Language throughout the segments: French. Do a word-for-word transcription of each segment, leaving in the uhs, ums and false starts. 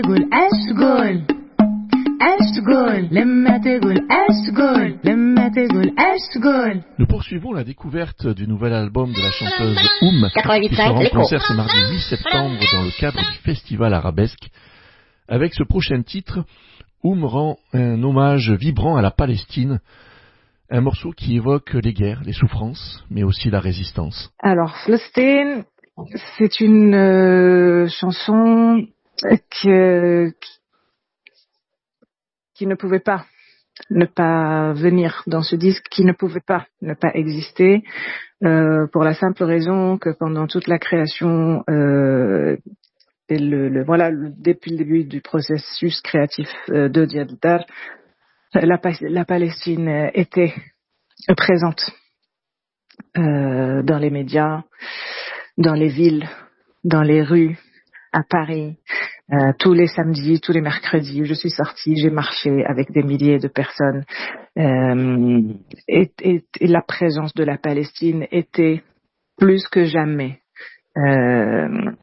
تقول ايش تقول ايش تقول لما تقول ايش تقول لما تقول ايش تقول. Nous poursuivons la découverte du nouvel album de la chanteuse Oum, qui sera en concert ce mardi huit septembre dans le cadre du Festival Arabesque. Avec ce prochain titre, Oum rend un hommage vibrant à la Palestine, un morceau qui évoque les guerres, les souffrances, mais aussi la résistance. Alors, Palestine, c'est une euh, chanson que, qui, qui ne pouvait pas ne pas venir dans ce disque, qui ne pouvait pas ne pas exister, euh, pour la simple raison que pendant toute la création euh, et le, le voilà le, depuis le début du processus créatif euh, de Diad Dar, la, la Palestine était présente euh, dans les médias, dans les villes, dans les rues, à Paris. Euh, tous les samedis, tous les mercredis, je suis sortie, j'ai marché avec des milliers de personnes. Euh, et, et, et la présence de la Palestine était plus que jamais euh,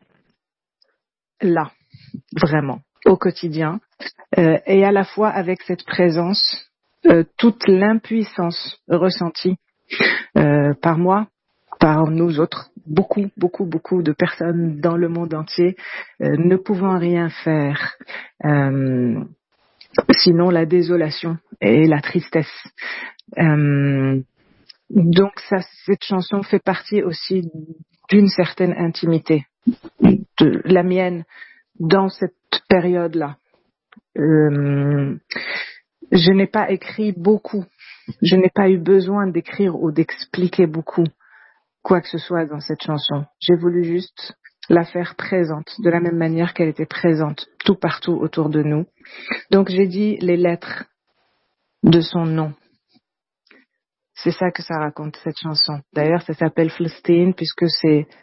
là, vraiment, au quotidien. Euh, et à la fois avec cette présence, euh, toute l'impuissance ressentie euh, par moi, par nous autres, beaucoup, beaucoup, beaucoup de personnes dans le monde entier, euh, ne pouvant rien faire, euh, sinon la désolation et la tristesse. Euh, donc ça, cette chanson fait partie aussi d'une certaine intimité, de la mienne, dans cette période-là. Euh, je n'ai pas écrit beaucoup, je n'ai pas eu besoin d'écrire ou d'expliquer beaucoup quoi que ce soit dans cette chanson. J'ai voulu juste la faire présente, de la même manière qu'elle était présente tout partout autour de nous. Donc j'ai dit les lettres de son nom. C'est ça que ça raconte, cette chanson. D'ailleurs, ça s'appelle Palestine, puisque c'est